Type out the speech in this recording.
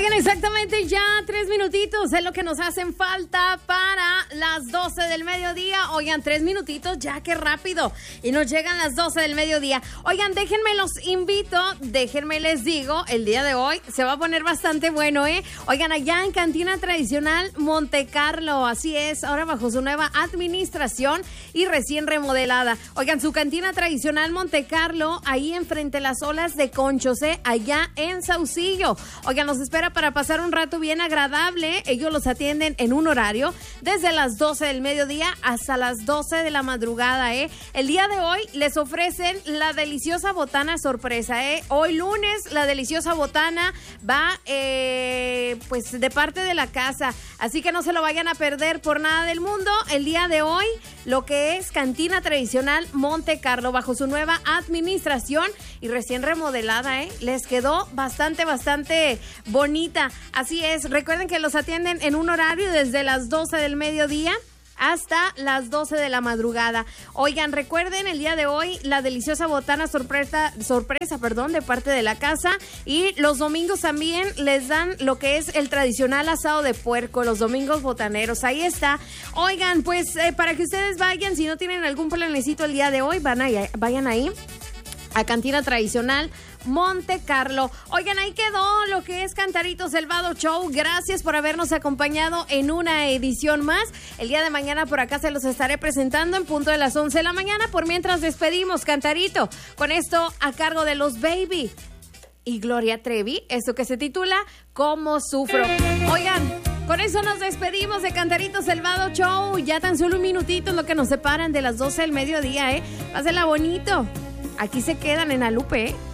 Oigan, exactamente ya 3 minutitos es lo que nos hacen falta para las 12 del mediodía. Oigan, 3 minutitos, ya qué rápido. Y nos llegan las 12 del mediodía. Oigan, déjenme los invito, déjenme les digo, el día de hoy se va a poner bastante bueno, ¿eh? Oigan, allá en Cantina Tradicional Monte Carlo, así es, ahora bajo su nueva administración y recién remodelada. Oigan, su Cantina Tradicional Monte Carlo, ahí enfrente a las olas de Conchos, allá en Saucillo. Oigan, los espera para pasar un rato bien agradable. Ellos los atienden en un horario desde las 12 del mediodía hasta las 12 de la madrugada, ¿eh? El día de hoy les ofrecen la deliciosa botana sorpresa, ¿eh? Hoy lunes la deliciosa botana va pues de parte de la casa, así que no se lo vayan a perder por nada del mundo. El día de hoy lo que es Cantina Tradicional Monte Carlo bajo su nueva administración y recién remodelada, ¿eh? Les quedó bastante bonita. Así es, recuerden que los atienden en un horario desde las 12 del mediodía hasta las 12 de la madrugada. Oigan, recuerden el día de hoy la deliciosa botana sorpresa, de parte de la casa, y los domingos también les dan lo que es el tradicional asado de puerco, los domingos botaneros. Ahí está. Oigan, pues para que ustedes vayan, si no tienen algún planecito el día de hoy, vayan ahí a Cantina Tradicional Monte Carlo. Oigan, ahí quedó lo que es Cantarito Salvado Show. Gracias por habernos acompañado en una edición más. El día de mañana por acá se los estaré presentando en punto de las 11 de la mañana. Por mientras despedimos, Cantarito, con esto a cargo de los Baby y Gloria Trevi, esto que se titula ¿Cómo sufro? Oigan, con eso nos despedimos de Cantarito Salvado Show. Ya tan solo un minutito es lo que nos separan de las 12 del mediodía, ¿eh? Pásenla bonito. Aquí se quedan en Alupe, ¿eh?